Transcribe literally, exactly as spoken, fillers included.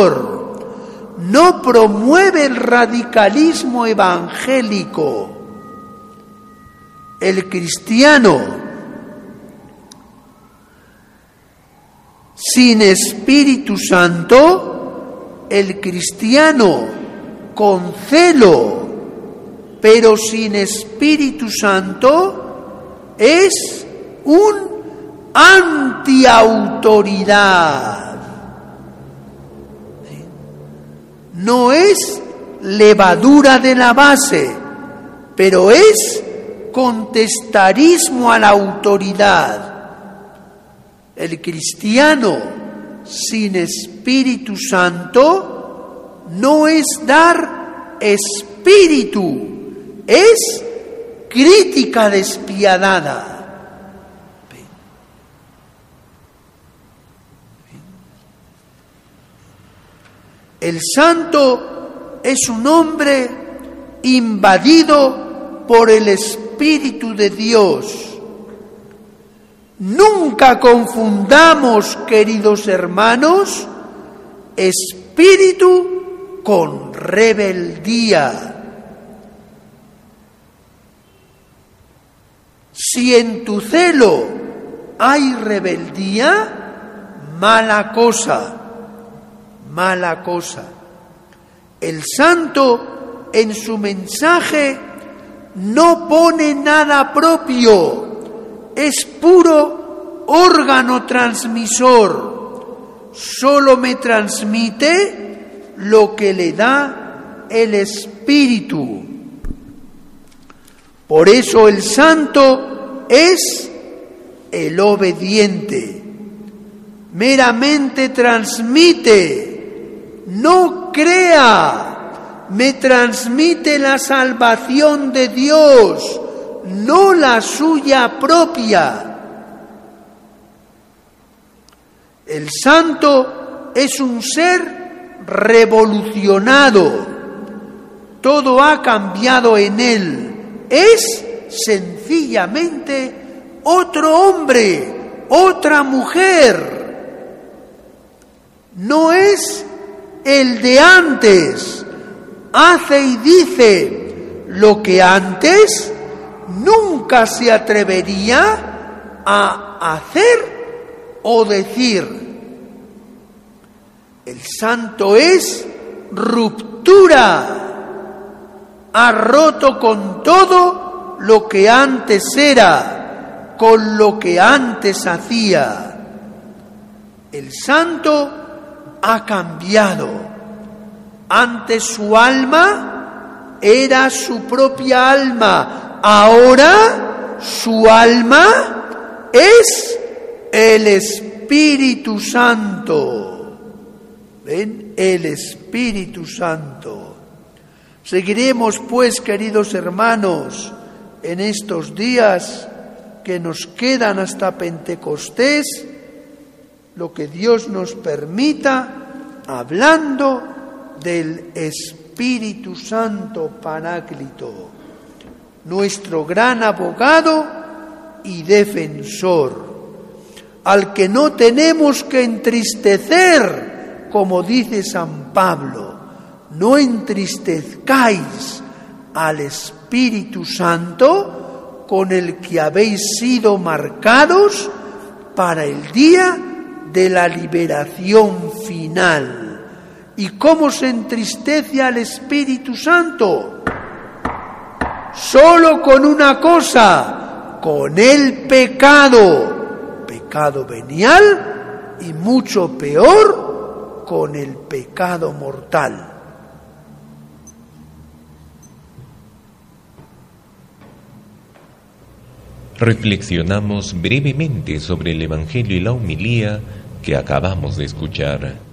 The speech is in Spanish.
transmisor, no promueve el radicalismo evangélico. El cristiano sin Espíritu Santo, el cristiano con celo, pero sin Espíritu Santo, es un antiautoridad. No es levadura de la base, pero es contestarismo a la autoridad. El cristiano sin Espíritu Santo no es dar espíritu, es crítica despiadada. El santo es un hombre invadido por el Espíritu de Dios. Nunca confundamos, queridos hermanos, espíritu con rebeldía. Si en tu celo hay rebeldía, mala cosa, mala cosa. El santo en su mensaje no pone nada propio, es puro órgano transmisor, solo me transmite lo que le da el Espíritu. Por eso el santo es el obediente, meramente transmite, no crea, me transmite la salvación de Dios, no la suya propia. El santo es un ser revolucionado, todo ha cambiado en él, es sencillamente otro hombre, otra mujer, no es el de antes, hace y dice lo que antes nunca se atrevería a hacer o decir. El santo es ruptura, ha roto con todo lo que antes era, con lo que antes hacía. El santo ha cambiado. Antes su alma era su propia alma, ahora su alma es el Espíritu Santo. ¿Ven? El Espíritu Santo. Seguiremos, pues, queridos hermanos, en estos días que nos quedan hasta Pentecostés, lo que Dios nos permita, hablando del Espíritu Santo Paráclito, nuestro gran abogado y defensor, al que no tenemos que entristecer, como dice San Pablo. No entristezcáis al Espíritu Santo, con el que habéis sido marcados para el día de la liberación final. ¿Y cómo se entristece al Espíritu Santo? Solo con una cosa, con el pecado, pecado venial y mucho peor, con el pecado mortal. Reflexionamos brevemente sobre el Evangelio y la homilía que acabamos de escuchar.